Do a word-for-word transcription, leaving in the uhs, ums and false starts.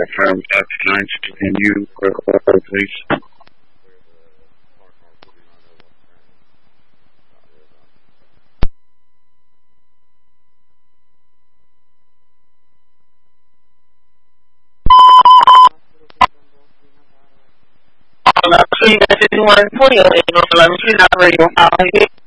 confirm five two nine six N U, record, please. Um, so you guys didn't want to twenty oh eight, eleven two nine radio.